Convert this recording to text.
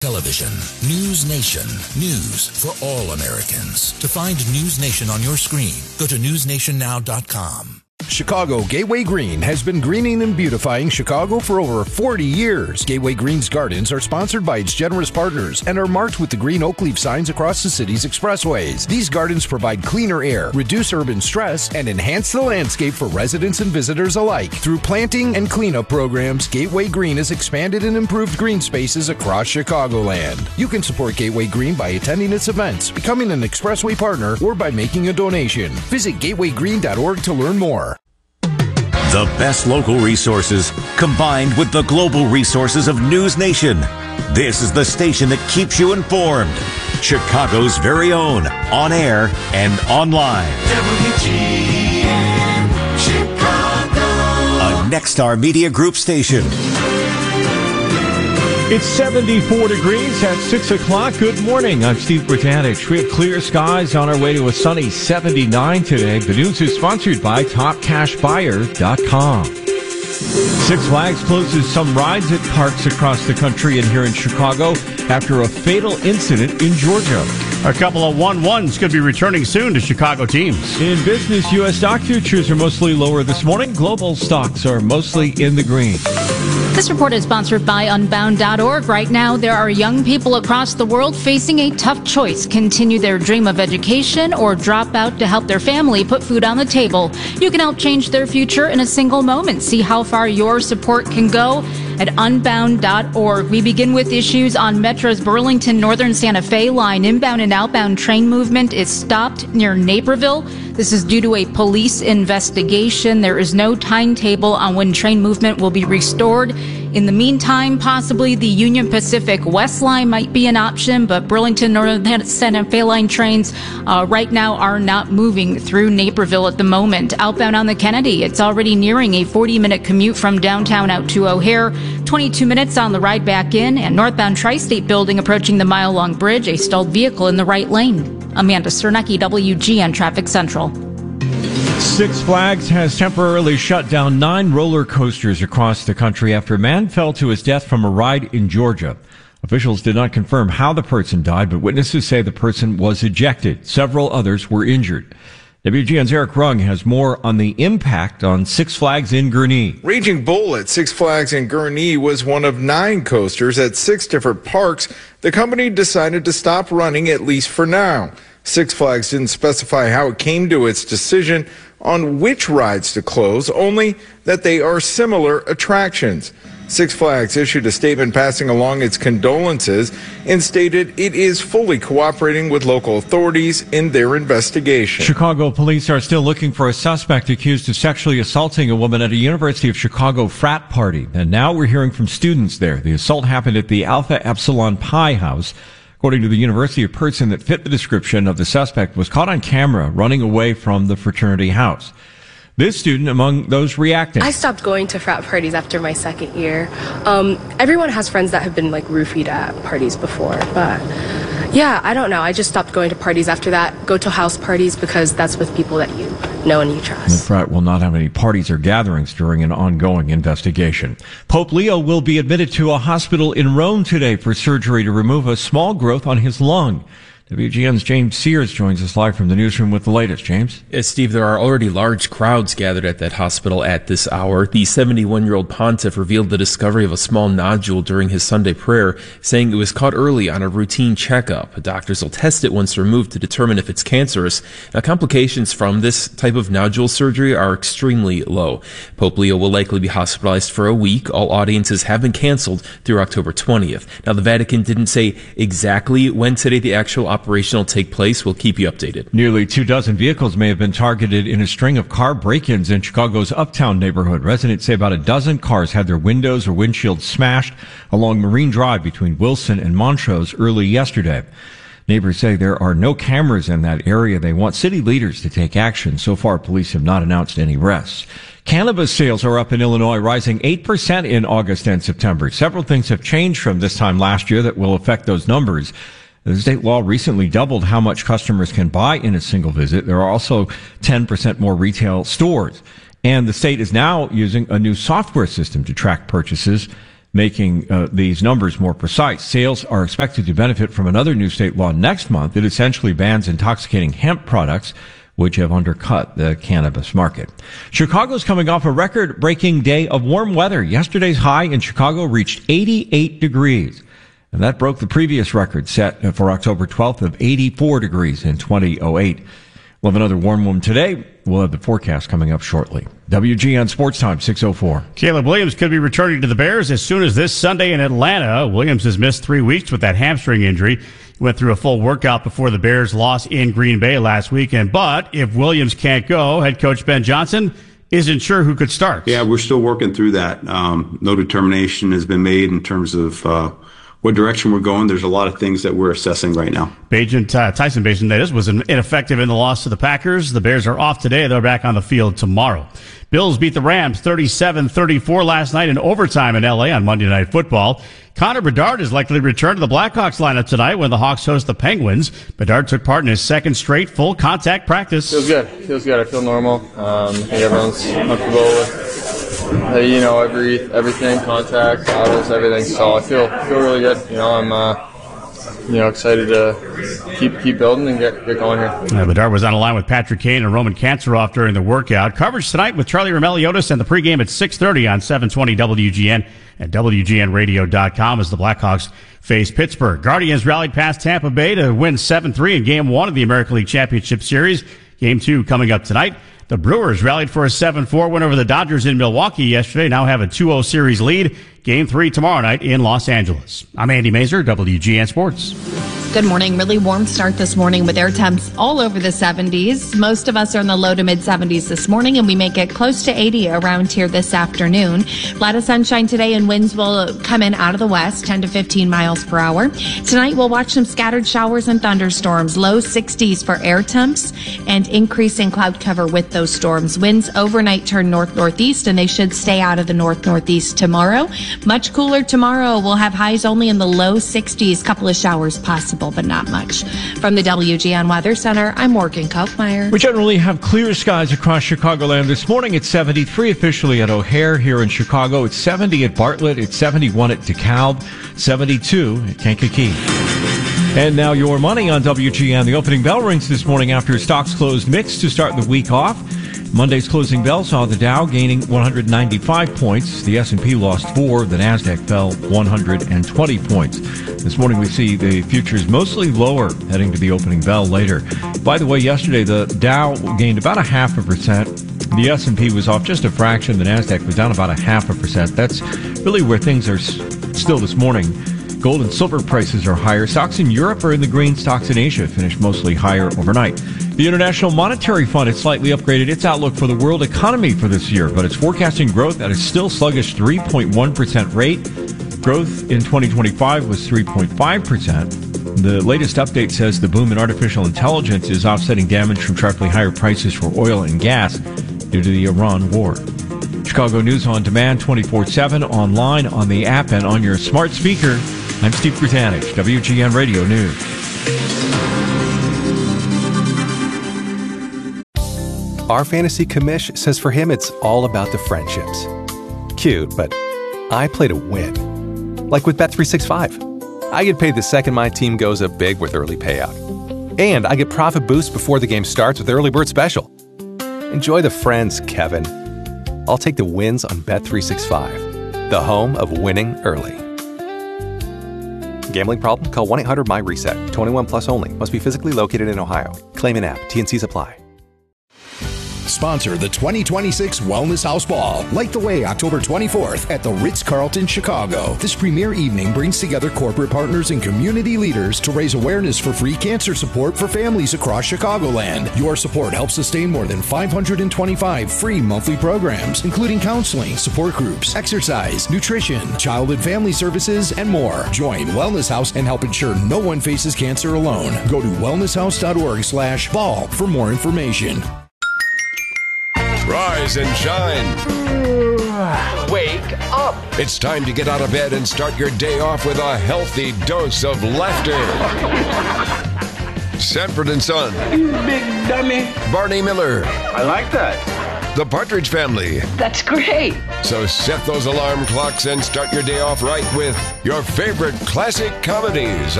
Television, News Nation, news for all Americans. To find News Nation on your screen, go to newsnationnow.com. Chicago Gateway Green has been greening and beautifying Chicago for over 40 years. Gateway Green's gardens are sponsored by its generous partners and are marked with the green oak leaf signs across the city's expressways. These gardens provide cleaner air, reduce urban stress, and enhance the landscape for residents and visitors alike. Through planting and cleanup programs, Gateway Green has expanded and improved green spaces across Chicagoland. You can support Gateway Green by attending its events, becoming an expressway partner, or by making a donation. Visit gatewaygreen.org to learn more. The best local resources combined with the global resources of News Nation. This is the station that keeps you informed. Chicago's very own, on air and online. WGN Chicago. A Nexstar Media Group station. It's 74 degrees at 6 o'clock. Good morning. I'm Steve Britanich. We have clear skies on our way to a sunny 79 today. The news is sponsored by TopCashBuyer.com. Six Flags closes some rides at parks across the country and here in Chicago after a fatal incident in Georgia. A couple of 1-1s could be returning soon to Chicago teams. In business, U.S. stock futures are mostly lower this morning. Global stocks are mostly in the green. This report is sponsored by Unbound.org. Right now, there are young people across the world facing a tough choice: continue their dream of education or drop out to help their family put food on the table. You can help change their future in a single moment. See how far your support can go at Unbound.org. We begin with issues on Metro's Burlington Northern Santa Fe line. Inbound and outbound train movement is stopped near Naperville. This is due to a police investigation. There is no timetable on when train movement will be restored. In the meantime, possibly the Union Pacific West line might be an option, but Burlington Northern Santa Fe line trains right now are not moving through Naperville at the moment. Outbound on the Kennedy, it's already nearing a 40-minute commute from downtown out to O'Hare, 22 minutes on the ride back in, and northbound Tri-State building approaching the mile-long bridge, a stalled vehicle in the right lane. Amanda Cernecki, WGN Traffic Central. Six Flags has temporarily shut down 9 roller coasters across the country after a man fell to his death from a ride in Georgia. Officials did not confirm how the person died, but witnesses say the person was ejected. Several others were injured. WGN's Eric Rung has more on the impact on Six Flags in Gurnee. Raging Bull at Six Flags in Gurnee was one of 9 coasters at 6 different parks. The company decided to stop running, at least for now. Six Flags didn't specify how it came to its decision on which rides to close, only that they are similar attractions. Six Flags issued a statement passing along its condolences and stated it is fully cooperating with local authorities in their investigation. Chicago police are still looking for a suspect accused of sexually assaulting a woman at a University of Chicago frat party. And now we're hearing from students there. The assault happened at the Alpha Epsilon Pi house. According to the university, a person that fit the description of the suspect was caught on camera running away from the fraternity house. This student among those reacting. I stopped going to frat parties after my second year. Everyone has friends that have been like roofied at parties before, but yeah, I don't know. I just stopped going to parties after that. Go to house parties because that's with people that you know and you trust. The frat will not have any parties or gatherings during an ongoing investigation. Pope Leo will be admitted to a hospital in Rome today for surgery to remove a small growth on his lung. WGN's James Sears joins us live from the newsroom with the latest. James? Yes, Steve, there are already large crowds gathered at that hospital at this hour. The 71-year-old pontiff revealed the discovery of a small nodule during his Sunday prayer, saying it was caught early on a routine checkup. Doctors will test it once removed to determine if it's cancerous. Now, complications from this type of nodule surgery are extremely low. Pope Leo will likely be hospitalized for a week. All audiences have been canceled through October 20th. Now, the Vatican didn't say exactly when today the actual operation will take place. We'll keep you updated. Nearly 24 vehicles may have been targeted in a string of car break-ins in Chicago's Uptown neighborhood. Residents say about a dozen cars had their windows or windshields smashed along Marine Drive between Wilson and Montrose early yesterday. Neighbors say there are no cameras in that area. They want city leaders to take action. So far, police have not announced any arrests. Cannabis sales are up in Illinois, rising 8% in August and September. Several things have changed from this time last year that will affect those numbers. The state law recently doubled how much customers can buy in a single visit. There are also 10% more retail stores. And the state is now using a new software system to track purchases. making these numbers more precise. Sales are expected to benefit from another new state law next month that essentially bans intoxicating hemp products, which have undercut the cannabis market. Chicago's coming off a record-breaking day of warm weather. Yesterday's high in Chicago reached 88 degrees, and that broke the previous record set for October 12th of 84 degrees in 2008. We'll have another warm one today. We'll have the forecast coming up shortly. WGN Sports Time, 6:04. Caleb Williams could be returning to the Bears as soon as this Sunday in Atlanta. Williams has missed 3 weeks with that hamstring injury. He went through a full workout before the Bears' loss in Green Bay last weekend. But if Williams can't go, head coach Ben Johnson isn't sure who could start. Yeah, we're still working through that. No determination has been made in terms of what direction we're going. There's a lot of things that we're assessing right now. Tyson Bagent, that is, was ineffective in the loss to the Packers. The Bears are off today. They're back on the field tomorrow. Bills beat the Rams 37-34 last night in overtime in L.A. on Monday Night Football. Connor Bedard is likely to return to the Blackhawks lineup tonight when the Hawks host the Penguins. Bedard took part in his second straight full contact practice. Feels good. I feel normal. I think everyone's comfortable with, everything, contact, autos, everything. So I feel really good. I'm excited to keep building and get going here. Bedard was on a line with Patrick Kane and Roman Kantaroff during the workout. Coverage tonight with Charlie Roumeliotis and the pregame at 6:30 on 720 WGN and WGNradio.com as the Blackhawks face Pittsburgh. Guardians rallied past Tampa Bay to win 7-3 in Game 1 of the American League Championship Series. Game 2 coming up tonight. The Brewers rallied for a 7-4 win over the Dodgers in Milwaukee yesterday, now have a 2-0 series lead. Game 3 tomorrow night in Los Angeles. I'm Andy Mazer, WGN Sports. Good morning. Really warm start this morning with air temps all over the 70s. Most of us are in the low to mid 70s this morning, and we may get close to 80 around here this afternoon. A lot of sunshine today, and winds will come in out of the west, 10 to 15 miles per hour. Tonight, we'll watch some scattered showers and thunderstorms, low 60s for air temps, and increasing cloud cover with those storms. Winds overnight turn north-northeast, and they should stay out of the north-northeast tomorrow. Much cooler tomorrow. We'll have highs only in the low 60s, couple of showers possible, but not much. From the WGN Weather Center, I'm Morgan Kaufmeyer. We generally have clear skies across Chicagoland. This morning it's 73 officially at O'Hare here in Chicago. It's 70 at Bartlett. It's 71 at DeKalb. 72 at Kankakee. And now your money on WGN. The opening bell rings this morning after stocks closed mixed to start the week off. Monday's closing bell saw the Dow gaining 195 points. The S&P lost 4. The Nasdaq fell 120 points. This morning we see the futures mostly lower heading to the opening bell later. By the way, yesterday the Dow gained about 0.5%. The S&P was off just a fraction. The Nasdaq was down about 0.5%. That's really where things are still this morning. Gold and silver prices are higher. Stocks in Europe are in the green. Stocks in Asia finished mostly higher overnight. The International Monetary Fund has slightly upgraded its outlook for the world economy for this year, but it's forecasting growth at a still sluggish 3.1% rate. Growth in 2025 was 3.5%. The latest update says the boom in artificial intelligence is offsetting damage from sharply higher prices for oil and gas due to the Iran war. Chicago News on Demand 24/7, online, on the app, and on your smart speaker. I'm Steve Grutanich, WGN Radio News. Our fantasy commish says for him it's all about the friendships. Cute, but I play to win. Like with Bet365. I get paid the second my team goes up big with early payout. And I get profit boost before the game starts with Early Bird Special. Enjoy the friends, Kevin. I'll take the wins on Bet365, the home of winning early. Gambling problem? Call 1-800-MY-RESET. 21 plus only. Must be physically located in Ohio. Claim in app. T&Cs apply. Sponsor the 2026 Wellness House Ball. Light the way October 24th at the Ritz-Carlton, Chicago. This premier evening brings together corporate partners and community leaders to raise awareness for free cancer support for families across Chicagoland. Your support helps sustain more than 525 free monthly programs, including counseling, support groups, exercise, nutrition, child and family services, and more. Join Wellness House and help ensure no one faces cancer alone. Go to wellnesshouse.org/ball for more information. Rise and shine. Wake up. It's time to get out of bed and start your day off with a healthy dose of laughter. Sanford and Son. You big dummy. Barney Miller. I like that. The Partridge Family. That's great. So set those alarm clocks and start your day off right with your favorite classic comedies